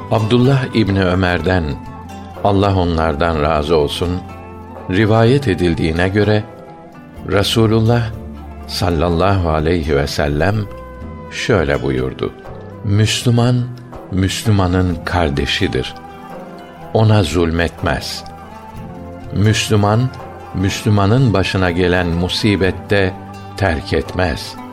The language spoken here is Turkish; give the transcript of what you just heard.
Abdullah İbni Ömer'den, Allah onlardan razı olsun, rivayet edildiğine göre Resulullah sallallahu aleyhi ve sellem şöyle buyurdu: Müslüman, Müslümanın kardeşidir. Ona zulmetmez. Müslüman, Müslümanın başına gelen musibette terk etmez.